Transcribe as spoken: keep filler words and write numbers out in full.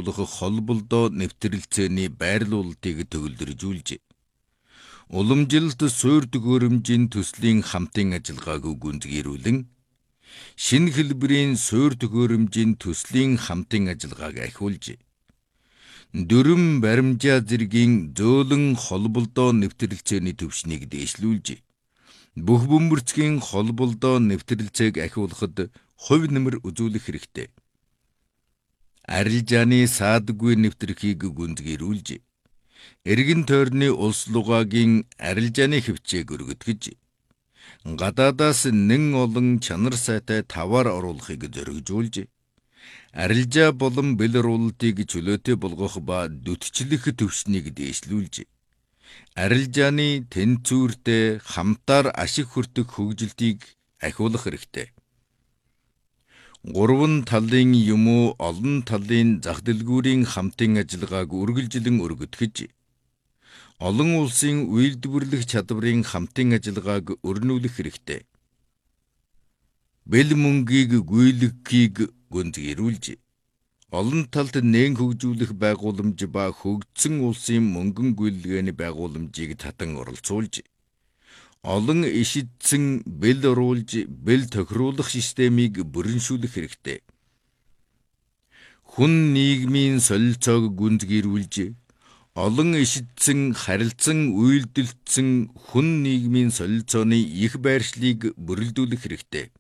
агуулгах холболдоо нэвтрэлцээний байрлуулалтыг төгөлдржүүлжээ. Уламжилт суурь төгөөрөмжийн төслийн хамтын ажиллагааг гүнзгийрүүлэн шинэ хэлбэрийн суурь төгөөрөмжийн төслийн хамтын ажиллагааг ахиулжээ. Дөрвөн баримжаа зэргийн зөөлөн холболдоо нэвтрэлцээний төвшнийг дээшлүүлжээ. Бүх бөмбөрцгийн холболдоо нэвтрэлцээг ахиулахад хувь нэмэр үзүүлэх хэрэгтэй. Арилжааны саадгүй нэвтрхийг гүнзгийрүүлжээ. Эргэн тойрны улс лугаагийн арилжааны хвчээг өргөдгөж, гадаадаас нэн олон чанар сайтай таваар оруулахыг зоригжуулжээ. Арилжаа болон бэл оруулалтыг чөлөөтэй болгох ба дүтчлэх төвшнийг дээшлүүлжээ. Арилжааны тэнцвэртэй хамтаар ашиг хүртэх хөгжилтийг ахиулах хэрэгтэй. Гурван талын юм уу олон талын зах дэлгүүрийн хамтын ажиллагааг үргэлжлэн өргөдгөж, олон улсын үйлдвэрлэх чадварын хамтын ажиллагааг өрнүүлэх хэрэгтэй. Бэл мөнгийг гүйлгэхийг гүнзгийрүүлжээ. Олон талд нээн хөгжүүлэх байгууламж ба хөгжсөн улсын мөнгөн гүйлгээний байгууламжийг татан оролцуулж, олон ишидсэн бэл оруулж, бэл тохируулах системийг бүрэншүүлэх хэрэгтэй. Хүн нийгмийн солилцоог гүнзгийрүүлж, олон ишидсэн, харилцан үйлдэлтсэн хүн нийгмийн солилцооны их байршлыг бүрэлдүүлэх хэрэгтэй.